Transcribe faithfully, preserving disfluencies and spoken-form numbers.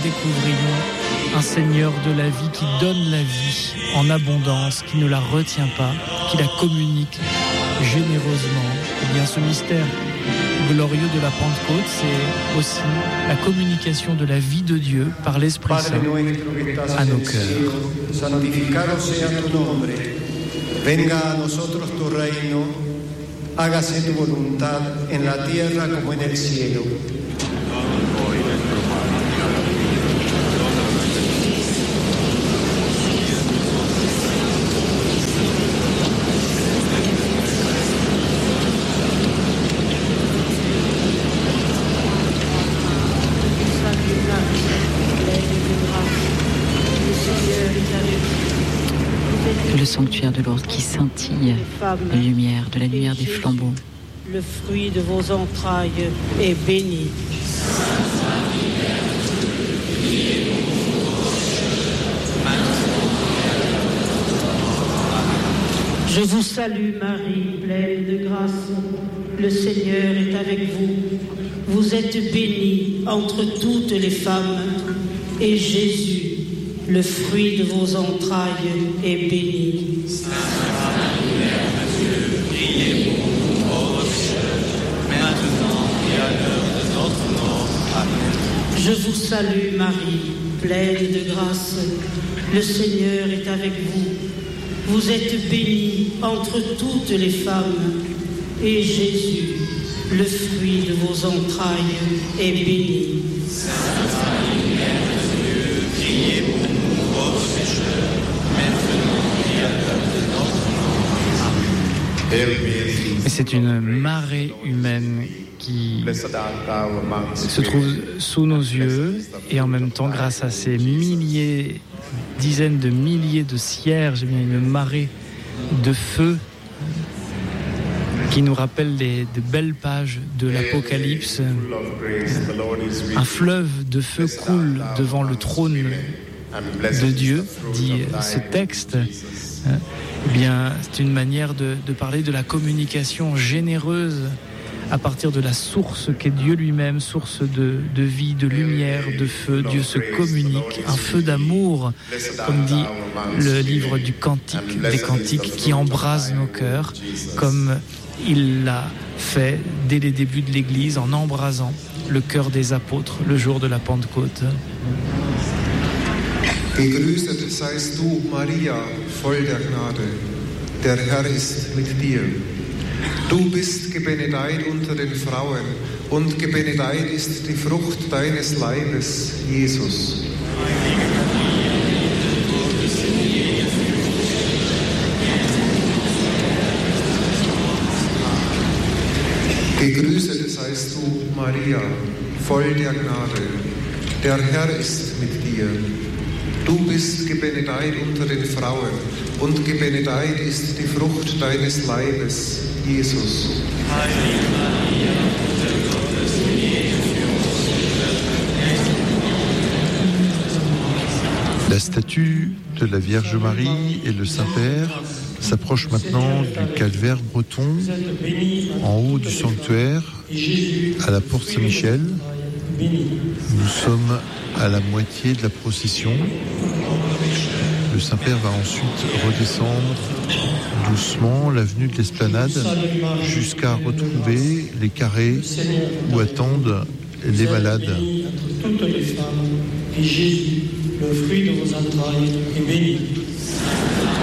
Découvrions un Seigneur de la vie qui donne la vie en abondance, qui ne la retient pas, qui la communique généreusement. Et bien, ce mystère glorieux de la Pentecôte, c'est aussi la communication de la vie de Dieu par l'Esprit Saint à nos cœurs. Santificado sea tu nombre. Venga a nosotros tu reino. Hágase tu voluntad en la tierra como en el cielo. Le sanctuaire de Lourdes qui scintille de lumière, de la lumière des flambeaux. Le fruit de vos entrailles est béni. Je vous salue Marie, pleine de grâce. Le Seigneur est avec vous. Vous êtes bénie entre toutes les femmes, et Jésus, le fruit de vos entrailles, est béni. Sainte Marie, Mère de Dieu, priez pour nous pauvres pécheurs, maintenant et à l'heure de notre mort. Amen. Je vous salue Marie, pleine de grâce. Le Seigneur est avec vous. Vous êtes bénie entre toutes les femmes, et Jésus, le fruit de vos entrailles, est béni. Sainte Marie, Mère de Dieu, priez pour nous pauvres pécheurs, maintenant et à l'heure de notre mort. Amen. Et c'est une marée humaine qui se trouve sous nos yeux, et en même temps, grâce à ces milliers, dizaines de milliers de cierges, il y a une marée de feu qui nous rappelle les, de belles pages de l'Apocalypse. Un fleuve de feu coule devant le trône de Dieu, dit ce texte. Eh bien, c'est une manière de, de parler de la communication généreuse à partir de la source qu'est Dieu lui-même, source de, de vie, de lumière, de feu. Dieu se communique, un feu d'amour, comme dit le livre du Cantique, des Cantiques, qui embrase nos cœurs, comme il l'a fait dès les débuts de l'Église, en embrasant le cœur des apôtres le jour de la Pentecôte. Gegrüßet seist du, Maria, voll der Gnade. Der Herr ist mit dir. Du bist gebenedeit unter den Frauen, und gebenedeit ist die Frucht deines Leibes, Jesus. Gegrüßet seist du, Maria, voll der Gnade. Der Herr ist mit dir. Du bist gebenedeit unter den Frauen, und gebenedeit ist die Frucht deines Leibes, Jesus. La statue de la Vierge Marie et le Saint-Père s'approchent maintenant du calvaire breton, en haut du sanctuaire, à la porte Saint-Michel. Nous sommes à la moitié de la procession. Le Saint-Père va ensuite redescendre doucement l'avenue de l'Esplanade jusqu'à retrouver les carrés où attendent les malades. Toutes les femmes, et Jésus, le fruit de vos entrailles, est béni.